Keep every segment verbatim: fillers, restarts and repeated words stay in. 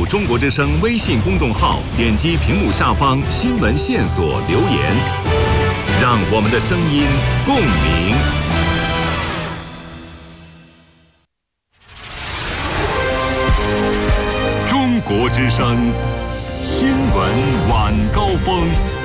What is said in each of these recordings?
中国之声微信公众号，点击屏幕下方新闻线索留言，让我们的声音共鸣。中国之声新闻晚高峰。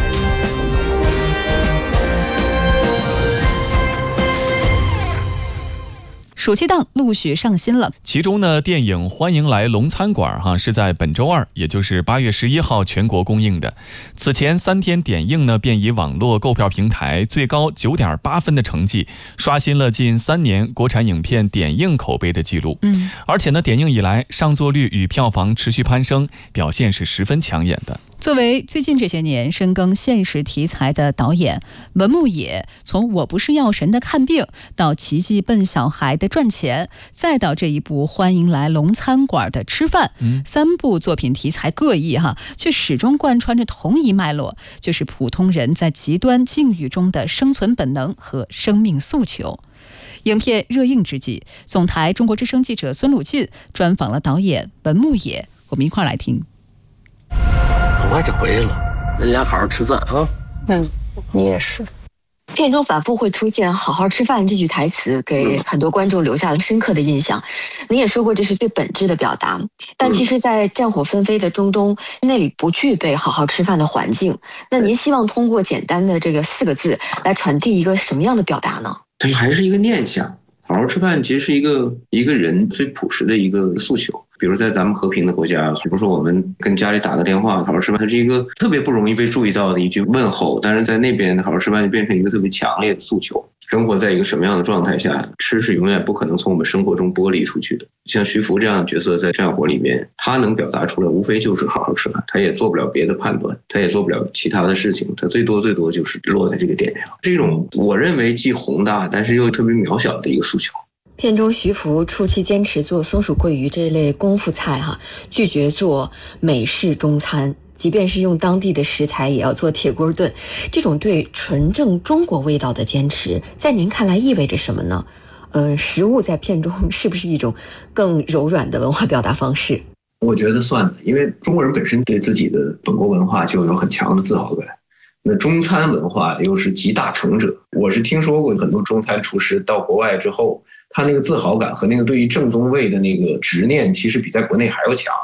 暑期档陆续上新了， 其中呢，电影《欢迎来龙餐馆》哈是在本周二，也就是八月十一号全国公映的。此前三天点映呢，便以网络购票平台最高九点八分的成绩，刷新了近三年国产影片点映口碑的记录。嗯，而且呢，点映以来上座率与票房持续攀升，表现是十分抢眼的。 作为最近这些年深耕现实题材的导演，文牧野从我不是药神的看病，到奇迹笨小孩的赚钱，再到这一部欢迎来龙餐馆的吃饭，嗯、三部作品题材各异哈，却始终贯穿着同一脉络，就是普通人在极端境遇中的生存本能和生命诉求。影片热映之际，总台中国之声记者孙鲁进专访了导演文牧野，我们一块来听。 很快就回来了，人俩好好吃饭啊。 嗯，你也是。片中反复会出现“好好吃饭”这句台词，给很多观众留下了深刻的印象。您也说过这是最本质的表达，但其实在战火纷飞的中东，那里不具备好好吃饭的环境。那您希望通过简单的这个四个字来传递一个什么样的表达呢？ 它还是一个念想。好好吃饭其实是一个一个人最朴实的一个诉求。比如在咱们和平的国家，比如说我们跟家里打个电话好好吃饭，它是一个特别不容易被注意到的一句问候，但是在那边好好吃饭就变成一个特别强烈的诉求。生活在一个什么样的状态下，吃是永远不可能从我们生活中剥离出去的。像徐福这样的角色在战火里面，他能表达出来无非就是好好吃饭，他也做不了别的判断，他也做不了其他的事情，他最多最多就是落在这个点上。这种我认为既宏大但是又特别渺小的一个诉求。 片中徐福初期坚持做松鼠桂鱼这类功夫菜哈，拒绝做美式中餐，即便是用当地的食材也要做铁锅炖。这种对纯正中国味道的坚持，在您看来意味着什么呢？呃，食物在片中是不是一种更柔软的文化表达方式？ 我觉得算的，因为中国人本身对自己的本国文化就有很强的自豪感。那中餐文化又是集大成者，我是听说过很多中餐厨师到国外之后，他那个自豪感和那个对于正宗味的那个执念，其实比在国内还要强。